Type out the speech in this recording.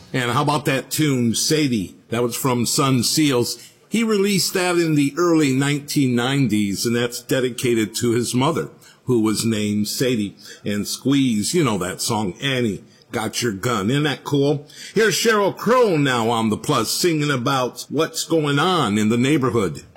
And how about that tune, Sadie? That was from Sun Seals. He released that in the early 1990s, and that's dedicated to his mother, who was named Sadie. And Squeeze, you know that song, Annie Got Your Gun. Isn't that cool? Here's Sheryl Crow now on the Plus singing about what's going on in the neighborhood.